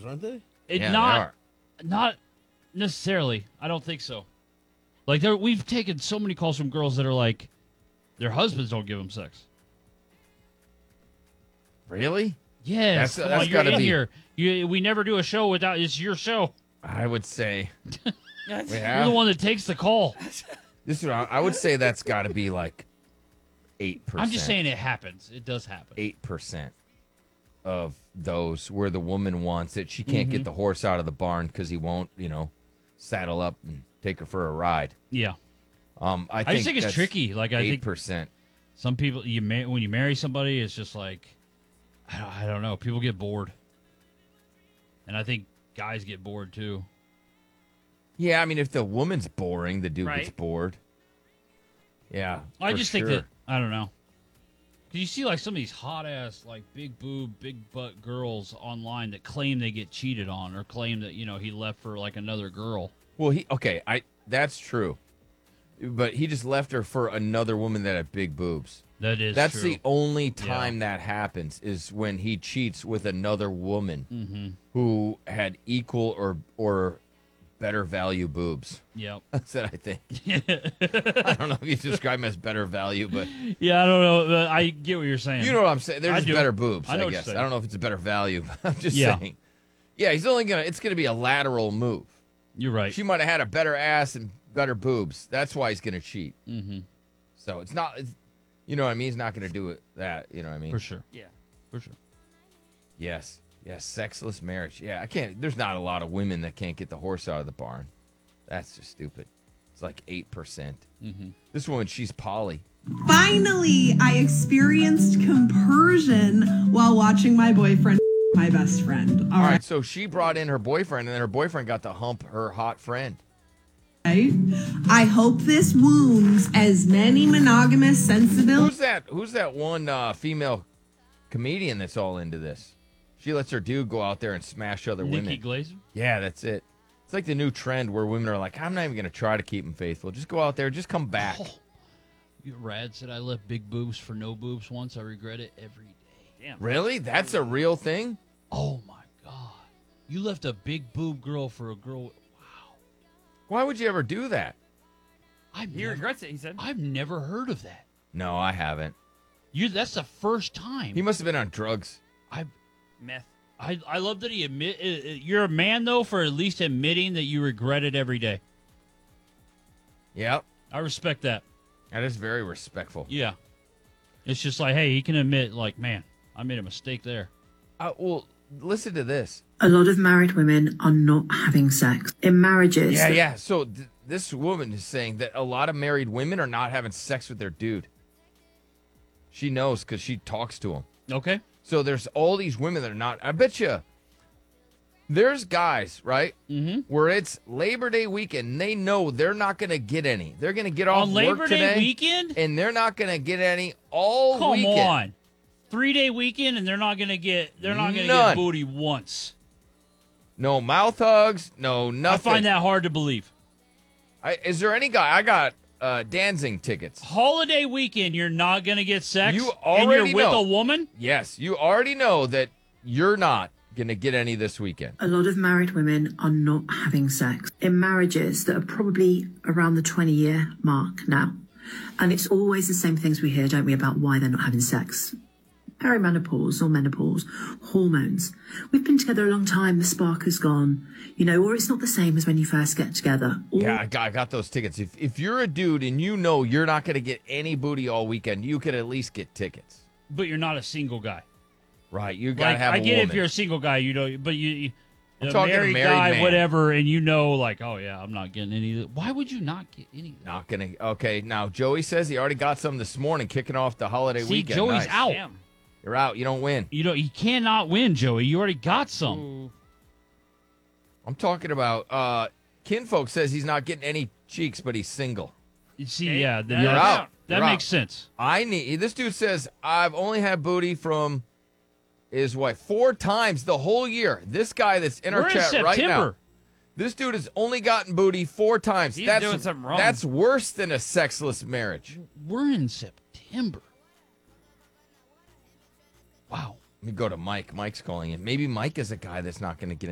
dogs, aren't they? It Yeah, they not are. not necessarily. I don't think so. Like we've taken so many calls from girls that are like, their husbands don't give them sex. Really? Yes, That's come on, you're gotta in be- here. We never do a show without it's your show. I would say. You're the one that takes the call. This is what I would say that's got to be like 8%. I'm just saying it happens. It does happen. 8% of those where the woman wants it. She can't get the horse out of the barn because he won't, saddle up and take her for a ride. Yeah. I just think it's that's tricky. Like, I think 8%. some people, when you marry somebody, it's just like, I don't know. People get bored. And I think guys get bored too. Yeah, I mean, if the woman's boring, the dude gets Right. bored. Yeah, I for just sure. think that, I don't know. Because you see like some of these hot ass, like big boob, big butt girls online that claim they get cheated on or claim that, he left for like another girl. Well, that's true. But he just left her for another woman that had big boobs. That's true. the only time that happens is when he cheats with another woman who had equal or better value boobs. Yep. That's it, I think. I don't know if you describe them as better value, but Yeah, I don't know. But I get what you're saying. you know what I'm saying. They're I just do. better boobs, I know I what you're guess. saying. I don't know if it's a better value. But I'm just Yeah. saying. Yeah, it's going to be a lateral move. You're right. She might have had a better ass and better boobs. That's why he's going to cheat. Mm-hmm. So it's not, you know what I mean? He's not going to do it that, you know what I mean? For sure. Yeah. For sure. Yes. Yes. Sexless marriage. Yeah. There's not a lot of women that can't get the horse out of the barn. That's just stupid. It's like 8%. Mm-hmm. This woman, she's poly. Finally, I experienced compersion while watching my boyfriend, my best friend. All right. So she brought in her boyfriend, and then her boyfriend got to hump her hot friend. I hope this wounds as many monogamous sensibilities. Who's that one female comedian that's all into this? She lets her dude go out there and smash other women. Nikki Glaser? Yeah, that's it. It's like the new trend where women are like, I'm not even going to try to keep him faithful. Just go out there. Just come back. Oh, Rad said I left big boobs for no boobs once. I regret it every day. Damn. Really? That's a real thing? Oh, my God. You left a big boob girl for a girl. Wow. Why would you ever do that? He regrets it, he said. I've never heard of that. No, I haven't. That's the first time. He must have been on drugs. Meth. I love that he admit. You're a man though for at least admitting that you regret it every day. Yep. I respect that. That is very respectful. Yeah, it's just like, hey, he can admit, like, man, I made a mistake there. Well, listen to this. A lot of married women are not having sex in marriages. Yeah. So this woman is saying that a lot of married women are not having sex with their dude. She knows because she talks to him. Okay. So there's all these women that are not. I bet you there's guys, right? Mm-hmm. Where it's Labor Day weekend. They know they're not going to get any. They're going to get off On work Labor Day today, weekend? and they're not going to get any all Come weekend. on, 3-day weekend, and they're not gonna get None. get booty once. No mouth hugs. No nothing. I find that hard to believe. Is there any guy? I got Danzig tickets. Holiday weekend, you're not gonna get sex. You and already you're with know. a woman. Yes, you already know that you're not going to get any this weekend. A lot of married women are not having sex in marriages that are probably around the 20-year mark now. And it's always the same things we hear, don't we, about why they're not having sex. Perimenopause or menopause, hormones. We've been together a long time, the spark is gone, or it's not the same as when you first get together. Yeah, I got those tickets. If you're a dude and you know you're not going to get any booty all weekend, you could at least get tickets. But you're not a single guy. Right, you got to Like, have I a get woman. if you're a single guy, but you I'm a talking a married married guy, man. whatever, and like, oh yeah, I'm not getting any of that. Why would you not get any of that? Not going to. Okay, now Joey says he already got some this morning kicking off the holiday See, weekend. Joey's Nice. out. Damn. You're out. You don't win. You cannot win, Joey. You already got some. I'm talking about Kinfolk says he's not getting any cheeks, but he's single. You see, Okay, yeah, you're out. That You're makes out. sense. This dude says I've only had booty from his wife 4 times the whole year. This guy that's in our We're in chat right now. September. This dude has only gotten booty 4 times. He's that's doing something wrong. That's worse than a sexless marriage. We're in September. Wow. Let me go to Mike. Mike's calling in. Maybe Mike is a guy that's not going to get